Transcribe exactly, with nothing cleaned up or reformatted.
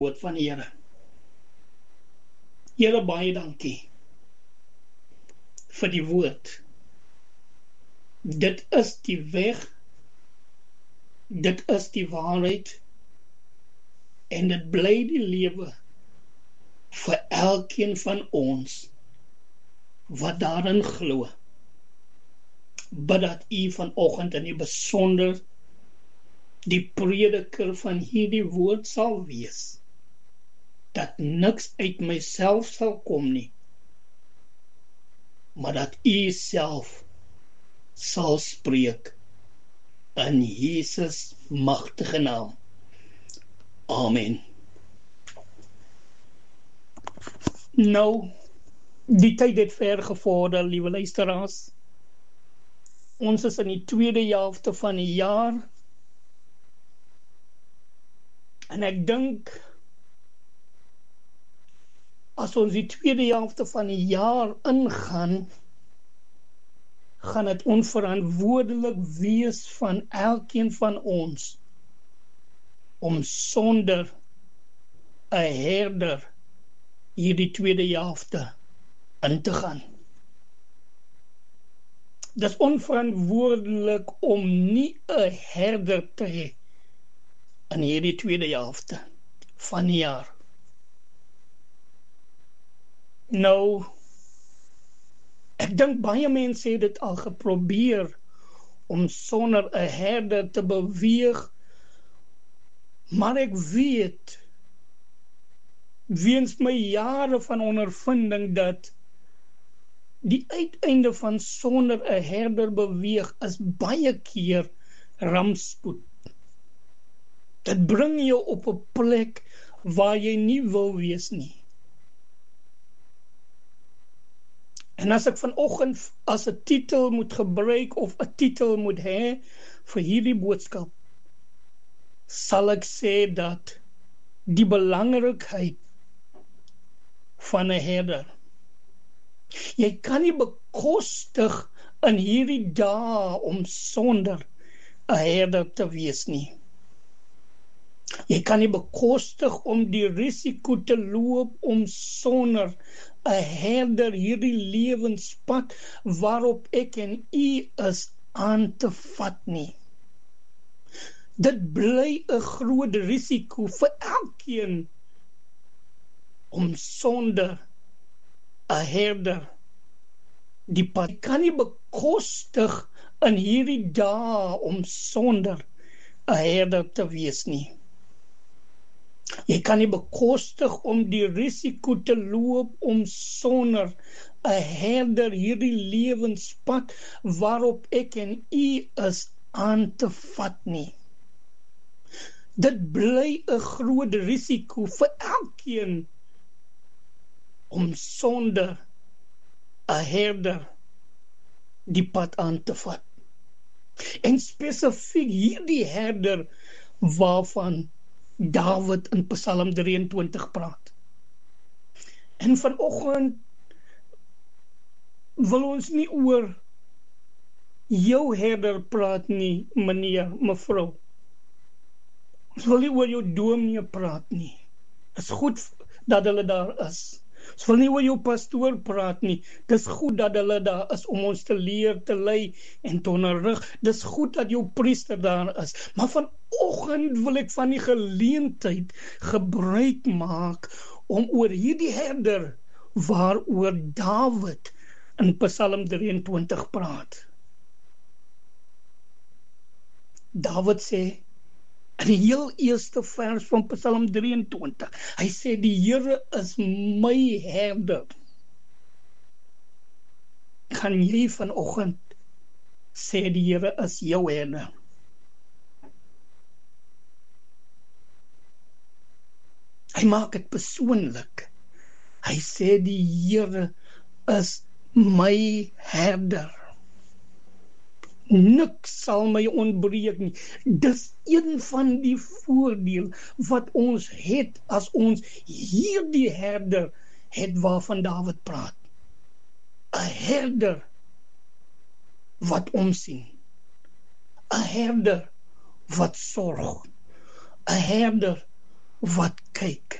woord van die Here. Here, baie dankie vir die woord. Dit is die weg, dit is die waarheid, en dit bly die lewe vir elkeen van ons wat daarin glo. Bid dat U vanoggend in die besonder die prediker van hierdie woord sal wees, dat niks uit myself sal kom nie, maar dat U self sal spreek in Jesus magtige naam. Amen. Nou, die tyd het ver gevorder, liewe luisteraars. Ons is in die tweede helfte van die jaar, en ek dink, as ons die tweede helfte van die jaar ingaan, gaan het onverantwoordelik wees van elkeen van ons, om sonder 'n herder hierdie tweede helfte in te gaan. Dis onverantwoordelik om nie 'n herder te hê in hierdie tweede helfte van die jaar. Nou, ek dink baie mense het dit al geprobeer om sonder 'n herder te beweeg, maar ek weet, weens my jare van ondervinding, dat die uiteinde van sonder 'n herder beweeg is baie keer rampspoed. Dit bring jou op 'n plek waar jy nie wil wees nie. En as ek vanoggend as 'n titel moet gebruik of 'n titel moet hê vir hierdie boodskap, sal ek sê dat die belangrikheid van 'n herder. Jy kan nie bekostig in hierdie dae om sonder 'n herder te wees nie. Jy kan nie bekostig om die risiko te loop om sonder 'n herder hierdie lewenspad waarop ek en U is aan te vat nie. Dit bly 'n groot risiko vir elkeen om sonder 'n herder die pad. Jy kan nie bekostig in hierdie dae om sonder 'n herder te wees nie. Jy kan nie bekostig om die risiko te loop om sonder 'n herder hierdie lewenspad waarop ek en U is aan te vat nie. Dit bly 'n groot risiko vir elkeen om sonder 'n herder die pad aan te vat. En spesifiek hierdie herder waarvan Dawid in Psalm drieëntwintig praat. En vanoggend wil ons nie oor jou herder praat nie, meneer, mevrou. Ons wil nie oor jou dominee praat nie. Dit is goed dat hulle daar is. Ons wil nie oor jou pastoor praat nie. Dis goed dat hulle daar is om ons te leer, te lei en te onderrig. Dis goed dat jou priester daar is. Maar vanoggend wil ek van die geleentheid gebruik maak om oor hierdie herder waaroor Dawid in Psalm drieëntwintig praat. Dawid sê in die heel eerste vers van Psalm drieëntwintig, hy sê die Here is my herder. Kan jy vanoggend sê die Here is jou herder? Hy maak dit persoonlik. Hy sê die Here is my herder. Niks sal my ontbreek nie. Dis een van die voordeel wat ons het as ons hierdie herder het waarvan Dawid praat. 'n Herder wat omsien. 'n Herder wat sorg. 'n Herder wat kyk.